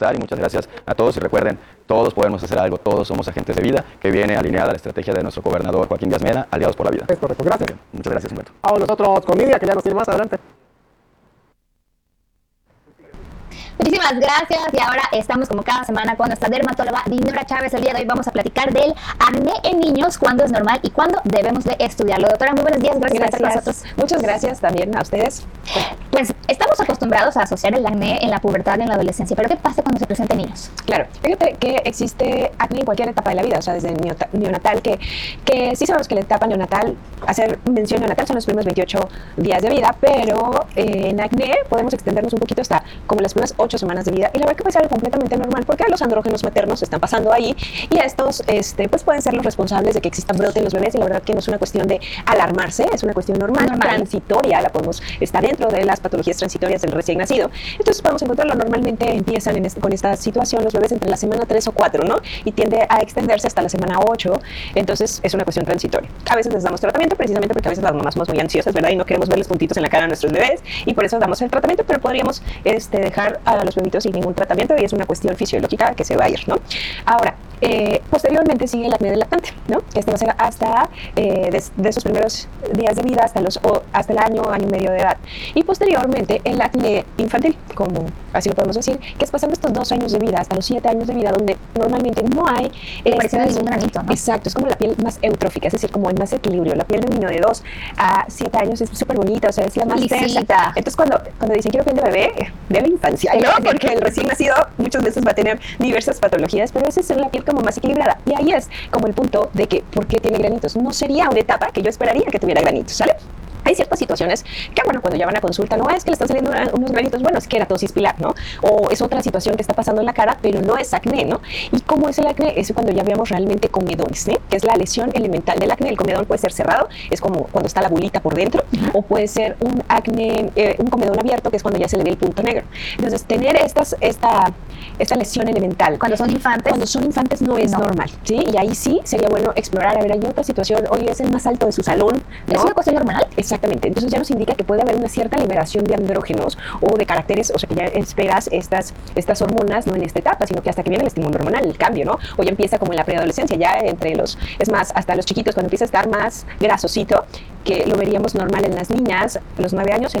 estar y muchas gracias a todos. Y recuerden, todos podemos hacer algo, todos somos agentes de vida, que viene alineada a la estrategia de nuestro gobernador Joaquín Díaz Mena, Aliados por la Vida. Es correcto, gracias. Bien, muchas gracias, Humberto. Ahora nosotros con Nidia, que ya nos tiene más adelante. Muchísimas gracias, y ahora estamos como cada semana con nuestra dermatóloga Dinora Chávez. El día de hoy vamos a platicar del acné en niños, cuándo es normal y cuándo debemos de estudiarlo. Doctora, muy buenos días, gracias por estar con nosotros. Muchas gracias también a ustedes. Pues estamos acostumbrados a asociar el acné en la pubertad y en la adolescencia, pero ¿qué pasa cuando se presenta en niños? Claro, fíjate que existe acné en cualquier etapa de la vida, o sea, desde neonatal, que sí sabemos que la etapa neonatal, hacer mención neonatal son los primeros 28 días de vida, pero en acné podemos extendernos un poquito hasta como las primeras 8 semanas de vida, y la verdad que puede ser algo completamente normal, porque los andrógenos maternos están pasando ahí, y estos pues pueden ser los responsables de que exista brote en los bebés, y la verdad que no es una cuestión de alarmarse, es una cuestión normal. Transitoria, la podemos estar dentro de las patologías transitorias del recién nacido. Entonces podemos encontrarlo, normalmente empiezan con esta situación los bebés entre la semana 3 o 4, ¿no? Y tiende a extenderse hasta la semana 8, entonces es una cuestión transitoria. A veces les damos tratamiento precisamente porque a veces las mamás somos muy ansiosas, ¿verdad? Y no queremos verles puntitos en la cara a nuestros bebés, y por eso damos el tratamiento, pero podríamos dejar a los bebitos sin ningún tratamiento, y es una cuestión fisiológica que se va a ir, ¿no? Ahora, posteriormente sigue el acné del lactante, ¿no? Este va a ser hasta de esos primeros días de vida hasta el año y medio de edad. Y posteriormente el acné infantil, como así lo podemos decir, que es pasando estos 2 años de vida hasta los 7 años de vida, donde normalmente no hay un granito, ¿no? Exacto, es como la piel más eutrófica, es decir, como hay más equilibrio. La piel de un niño de 2 a 7 años es súper bonita, o sea, es la más tersa. Entonces cuando dicen quiero piel de bebé, de la infancia, ¿no? Porque el recién nacido muchas veces va a tener diversas patologías, pero esa es la piel como más equilibrada. Y ahí es como el punto de que ¿por qué tiene granitos? No sería una etapa que yo esperaría que tuviera granitos, ¿sale? Hay ciertas situaciones que, bueno, cuando ya van a consulta, no es que le están saliendo unos granitos, bueno, es queratosis pilar, ¿no? O es otra situación que está pasando en la cara, pero no es acné, ¿no? ¿Y cómo es el acné? Es cuando ya veamos realmente comedones, ¿eh? Que es la lesión elemental del acné. El comedón puede ser cerrado, es como cuando está la bolita por dentro, o puede ser un acné, un comedón abierto, que es cuando ya se le ve el punto negro. Entonces, tener esta lesión elemental cuando son infantes no es normal, ¿sí? Y ahí sí sería bueno explorar, a ver, hay otra situación, hoy es el más alto de su salón, ¿no? ¿Es una cuestión hormonal? Exactamente, entonces ya nos indica que puede haber una cierta liberación de andrógenos o de caracteres, o sea que ya esperas estas hormonas no en esta etapa, sino que hasta que viene el estímulo hormonal, el cambio, ¿no? O ya empieza como en la preadolescencia, ya es más, hasta los chiquitos cuando empieza a estar más grasosito, que lo veríamos normal en las niñas, a los 9 años,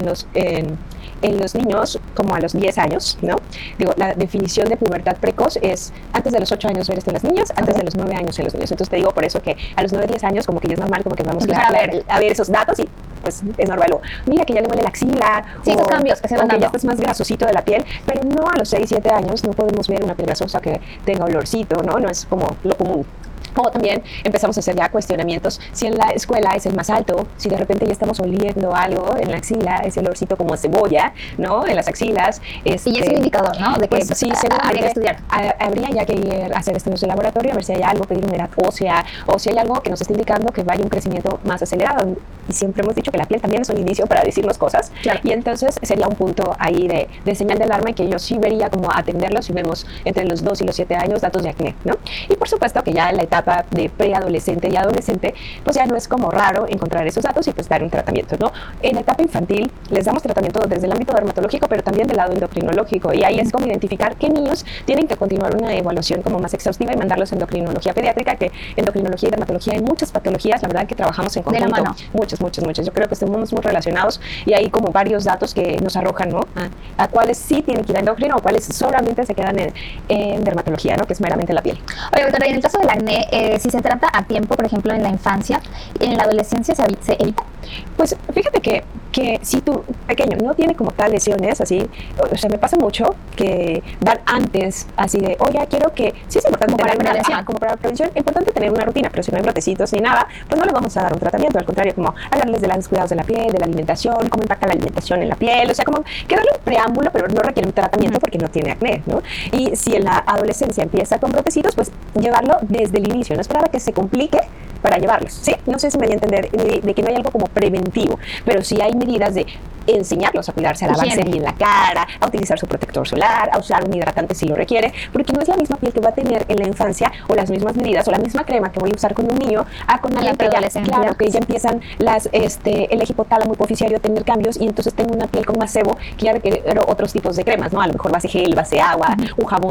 en los niños como a los 10 años, ¿no? Digo, la definición de pubertad precoz es antes de los 8 años ver esto en las niñas, antes de los 9 años en los niños. Entonces te digo por eso que a los 9, 10 años como que ya es normal, como que vamos a ver esos datos y pues es normal. O mira que ya le huele la axila. Sí, esos cambios que se van dando. Ya estás más grasosito de la piel, pero no a los 6, 7 años no podemos ver una piel grasosa que tenga olorcito, ¿no? No es como lo común. O también empezamos a hacer ya cuestionamientos si en la escuela es el más alto, si de repente ya estamos oliendo algo en la axila, ese olorcito como cebolla, ¿no? En las axilas. Y es un indicador, ¿no? De que pues, sí, habría que estudiar. Habría ya que ir a hacer estudios de laboratorio, a ver si hay algo, pedir una edad ósea, o si hay algo que nos esté indicando que vaya un crecimiento más acelerado. Y siempre hemos dicho que la piel también es un indicio para decirnos cosas. Claro. Y entonces sería un punto ahí de señal de alarma, y que yo sí vería como atenderlo si vemos entre los 2 y los 7 años datos de acné, ¿no? Y por supuesto que ya en la etapa de preadolescente y adolescente, pues ya no es como raro encontrar esos datos y pues dar un tratamiento, ¿no? En la etapa infantil les damos tratamiento desde el ámbito dermatológico, pero también del lado endocrinológico, y ahí es como identificar qué niños tienen que continuar una evaluación como más exhaustiva y mandarlos a endocrinología pediátrica, que endocrinología y dermatología hay muchas patologías, la verdad que trabajamos en conjunto. De la mano. Muchos. Yo creo que estamos muy relacionados, y hay como varios datos que nos arrojan, ¿no? A cuáles sí tienen que ir a endocrino o cuáles solamente se quedan en dermatología, ¿no? Que es meramente la piel. Oye, doctora, en el caso del acné, si se trata a tiempo, por ejemplo, en la infancia, en la adolescencia se evita. Pues fíjate que si tu pequeño no tiene como tal lesiones, así, o sea, me pasa mucho que dan antes, así de, oye, quiero que, sí es importante tener una prevención, como para prevención, es importante tener una rutina, pero si no hay brotecitos ni nada, pues no le vamos a dar un tratamiento, al contrario, como hablarles de los cuidados de la piel, de la alimentación, cómo impacta la alimentación en la piel, o sea, como que darle un preámbulo, pero no requiere un tratamiento porque no tiene acné, ¿no? Y si en la adolescencia empieza con brotecitos, pues llevarlo desde el inicio, no esperar a que se complique para llevarlos, ¿sí? No sé si me voy a entender de que no hay algo como preventivo, pero sí hay medidas de enseñarlos a cuidarse, a lavarse bien la cara, a utilizar su protector solar, a usar un hidratante si lo requiere, porque no es la misma piel que va a tener en la infancia, o las mismas medidas, o la misma crema que voy a usar con un niño, con alguien que claro, que ya empiezan el eje hipotálamo hipoficiario a tener cambios, y entonces tengo una piel con más sebo que ya requiere otros tipos de cremas, ¿no? A lo mejor base gel, base agua, un jabón